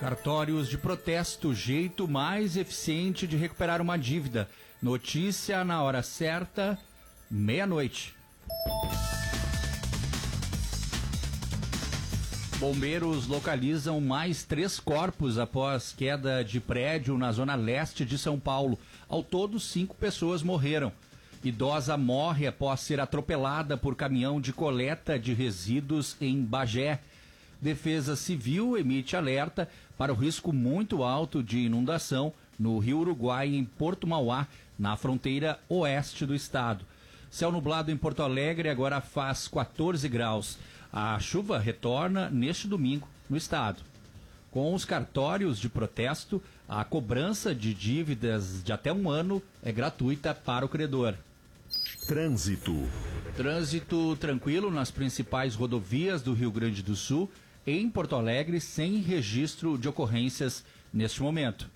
Cartórios de protesto, jeito mais eficiente de recuperar uma dívida. Notícia na hora certa, meia-noite. Bombeiros localizam mais 3 corpos após queda de prédio na zona leste de São Paulo. Ao todo, 5 pessoas morreram. Idosa morre após ser atropelada por caminhão de coleta de resíduos em Bagé. Defesa Civil emite alerta para o risco muito alto de inundação no Rio Uruguai, em Porto Mauá, na fronteira oeste do estado. Céu nublado em Porto Alegre, agora faz 14 graus. A chuva retorna neste domingo no estado. Com os cartórios de protesto, a cobrança de dívidas de até 1 ano é gratuita para o credor. Trânsito tranquilo nas principais rodovias do Rio Grande do Sul, em Porto Alegre, sem registro de ocorrências neste momento.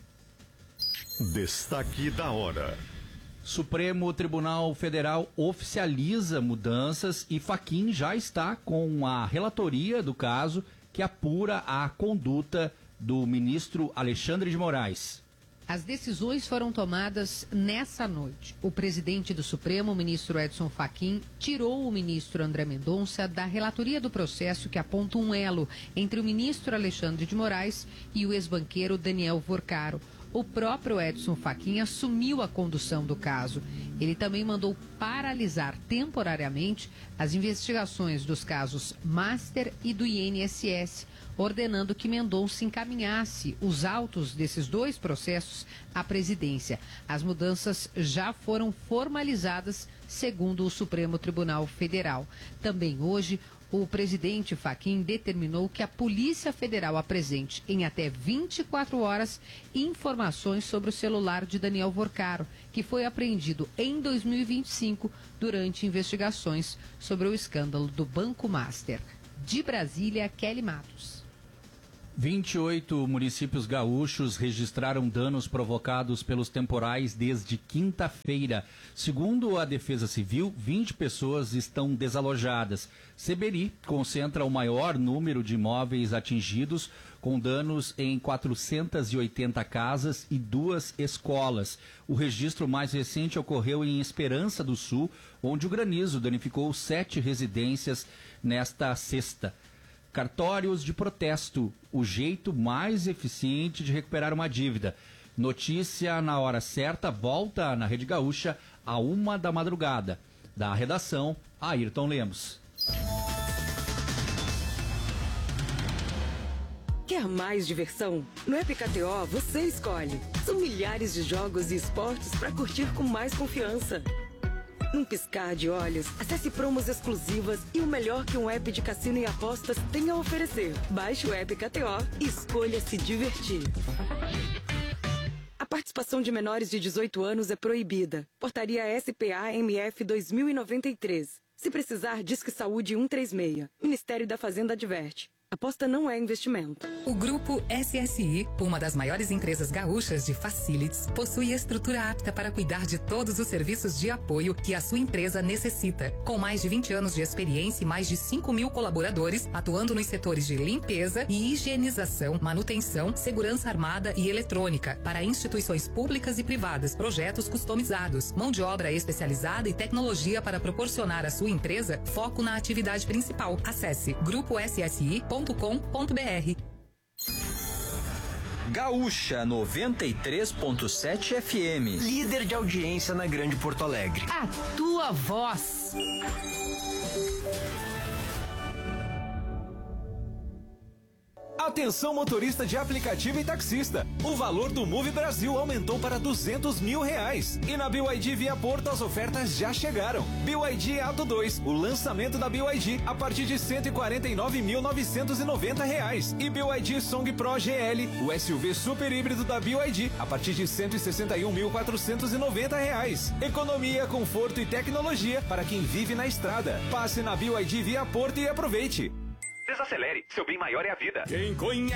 Destaque da hora. Supremo Tribunal Federal oficializa mudanças e Fachin já está com a relatoria do caso que apura a conduta do ministro Alexandre de Moraes. As decisões foram tomadas nessa noite. O presidente do Supremo, o ministro Edson Fachin, tirou o ministro André Mendonça da relatoria do processo que aponta um elo entre o ministro Alexandre de Moraes e o ex-banqueiro Daniel Vorcaro. O próprio Edson Fachin assumiu a condução do caso. Ele também mandou paralisar temporariamente as investigações dos casos Master e do INSS, ordenando que Mendonça encaminhasse os autos desses 2 processos à presidência. As mudanças já foram formalizadas, segundo o Supremo Tribunal Federal. Também hoje, o presidente Fachin determinou que a Polícia Federal apresente em até 24 horas informações sobre o celular de Daniel Vorcaro, que foi apreendido em 2025 durante investigações sobre o escândalo do Banco Master. De Brasília, Kelly Matos. 28 municípios gaúchos registraram danos provocados pelos temporais desde quinta-feira. Segundo a Defesa Civil, 20 pessoas estão desalojadas. Seberi concentra o maior número de imóveis atingidos, com danos em 480 casas e 2 escolas. O registro mais recente ocorreu em Esperança do Sul, onde o granizo danificou 7 residências nesta sexta. Cartórios de protesto, o jeito mais eficiente de recuperar uma dívida. Notícia na hora certa, volta na Rede Gaúcha, à 1 da madrugada. Da redação, Ayrton Lemos. Quer mais diversão? No App KTO você escolhe. São milhares de jogos e esportes para curtir com mais confiança. Num piscar de olhos, acesse promos exclusivas e o melhor que um app de cassino e apostas tem a oferecer. Baixe o App KTO e escolha se divertir. A participação de menores de 18 anos é proibida. Portaria SPA-MF 2093. Se precisar, Disque Saúde 136. Ministério da Fazenda adverte. Aposta não é investimento. O Grupo SSI, uma das maiores empresas gaúchas de facilities, possui estrutura apta para cuidar de todos os serviços de apoio que a sua empresa necessita. Com mais de 20 anos de experiência e mais de 5.000 colaboradores, atuando nos setores de limpeza e higienização, manutenção, segurança armada e eletrônica, para instituições públicas e privadas, projetos customizados, mão de obra especializada e tecnologia para proporcionar à sua empresa foco na atividade principal. Acesse grupoSSI.com.br. Gaúcha 93.7 FM, líder de audiência na Grande Porto Alegre. A tua voz. Atenção, motorista de aplicativo e taxista. O valor do Move Brasil aumentou para R$200 mil. E na BYD Via Porto as ofertas já chegaram. BYD Atto 2, o lançamento da BYD a partir de R$149.990. E BYD Song Pro GL, o SUV super híbrido da BYD a partir de R$161.490. Economia, conforto e tecnologia para quem vive na estrada. Passe na BYD Via Porto e aproveite. Desacelere, seu bem maior é a vida. Quem conhece